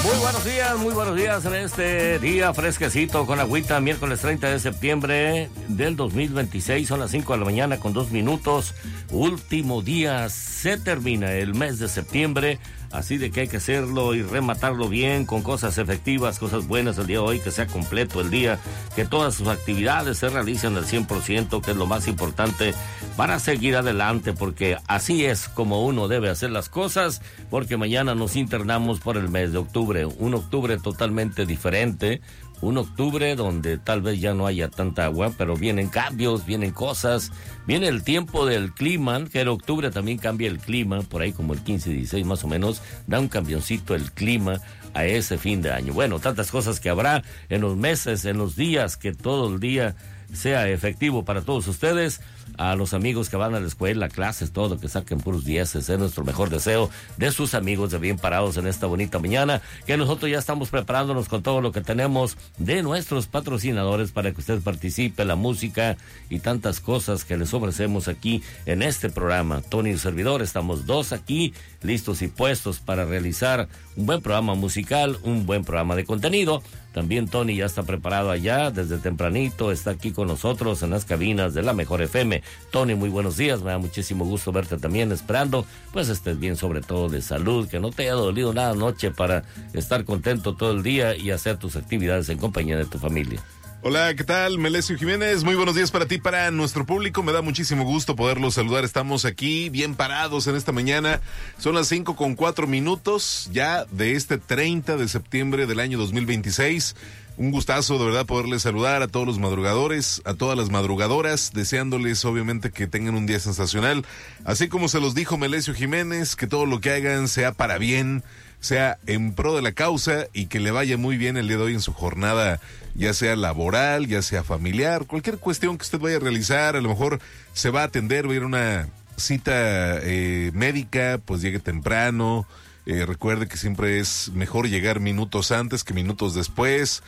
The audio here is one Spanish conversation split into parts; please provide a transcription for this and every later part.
Muy buenos días en este día fresquecito con agüita, miércoles 30 de septiembre del 2026, son las 5 de la mañana con 2 minutos, último día, se termina el mes de septiembre, así de que hay que hacerlo y rematarlo bien con cosas efectivas, cosas buenas el día de hoy, que sea completo el día, que todas sus actividades se realicen al 100%, que es lo más importante para seguir adelante, porque así es como uno debe hacer las cosas, porque mañana nos internamos por el mes de octubre, un octubre totalmente diferente, un octubre donde tal vez ya no haya tanta agua, pero vienen cambios, vienen cosas, viene el tiempo del clima, que en octubre también cambia el clima, por ahí como el 15 y 16 más o menos, da un cambiocito el clima a ese fin de año. Bueno, tantas cosas que habrá en los meses, en los días, que todo el día sea efectivo para todos ustedes, a los amigos que van a la escuela, clases, todo, que saquen puros 10, es nuestro mejor deseo de sus amigos de Bien Parados en esta bonita mañana, que nosotros ya estamos preparándonos con todo lo que tenemos de nuestros patrocinadores para que usted participe, la música y tantas cosas que les ofrecemos aquí en este programa. Tony y el servidor, estamos dos aquí, listos y puestos para realizar un buen programa musical, un buen programa de contenido. También Tony ya está preparado allá, desde tempranito, está aquí con nosotros en las cabinas de la Mejor FM. Tony, muy buenos días, me da muchísimo gusto verte también, esperando pues estés bien, sobre todo de salud, que no te haya dolido nada anoche, para estar contento todo el día y hacer tus actividades en compañía de tu familia. Hola, ¿qué tal? Melesio Jiménez, muy buenos días para ti, para nuestro público, me da muchísimo gusto poderlos saludar, estamos aquí bien parados en esta mañana, son las 5:04 ya de este 30 de septiembre del año 2026, un gustazo de verdad poderles saludar a todos los madrugadores, a todas las madrugadoras, deseándoles obviamente que tengan un día sensacional, así como se los dijo Melesio Jiménez, que todo lo que hagan sea para bien, sea en pro de la causa y que le vaya muy bien el día de hoy en su jornada, ya sea laboral, ya sea familiar, cualquier cuestión que usted vaya a realizar, a lo mejor se va a atender, va a ir a una cita médica, pues llegue temprano, recuerde que siempre es mejor llegar minutos antes que minutos después,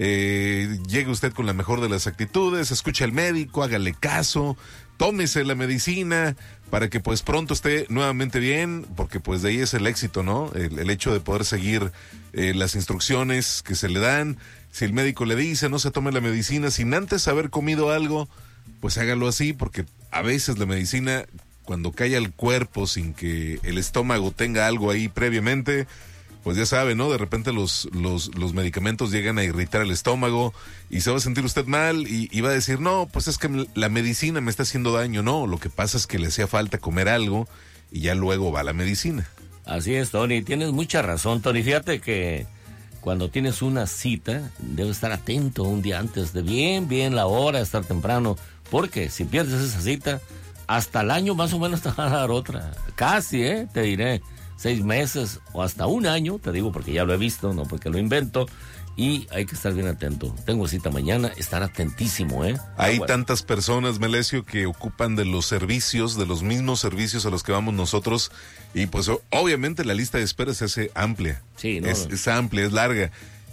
llegue usted con la mejor de las actitudes, escuche al médico, hágale caso, tómese la medicina para que pues pronto esté nuevamente bien, porque pues de ahí es el éxito, ¿no? El hecho de poder seguir las instrucciones que se le dan. Si el médico le dice no se tome la medicina sin antes haber comido algo, pues hágalo así, porque a veces la medicina, cuando cae al cuerpo sin que el estómago tenga algo ahí previamente, pues ya sabe, ¿no? De repente los medicamentos llegan a irritar el estómago y se va a sentir usted mal y va a decir, no, pues es que la medicina me está haciendo daño. No, lo que pasa es que le hacía falta comer algo y ya luego va la medicina. Así es, Tony, tienes mucha razón, Tony. Fíjate que cuando tienes una cita, debes estar atento un día antes de bien la hora, estar temprano, porque si pierdes esa cita, hasta el año más o menos te van a dar otra. Casi, te diré. 6 meses o hasta un año, te digo porque ya lo he visto, no porque lo invento, y hay que estar bien atento. Tengo cita mañana, estar atentísimo, Hay tantas personas, Melesio, que ocupan de los servicios, de los mismos servicios a los que vamos nosotros, y pues obviamente la lista de espera se hace amplia. Sí, ¿no? Es amplia, es larga.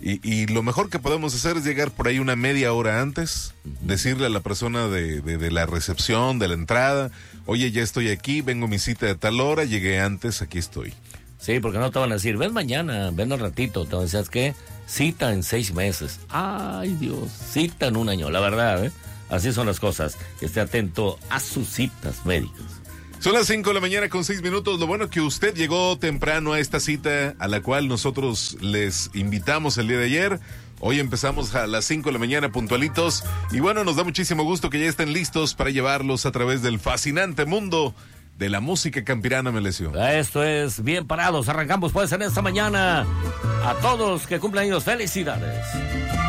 Y lo mejor que podemos hacer es llegar por ahí una media hora antes, decirle a la persona de la recepción, de la entrada, oye, ya estoy aquí, vengo a mi cita de tal hora, llegué antes, aquí estoy. Sí, porque no te van a decir, ven mañana, ven al ratito, te van a decir, ¿sabes qué? Cita en 6 meses. Ay, Dios, cita en un año, la verdad, Así son las cosas, que esté atento a sus citas médicas. Son las 5 de la mañana con 6 minutos. Lo bueno que usted llegó temprano a esta cita a la cual nosotros les invitamos el día de ayer. Hoy empezamos a las 5 de la mañana puntualitos. Y bueno, nos da muchísimo gusto que ya estén listos para llevarlos a través del fascinante mundo de la música campirana, Melesio. Esto es Bien Parados. Arrancamos pues en esta mañana. A todos que cumplan años, felicidades.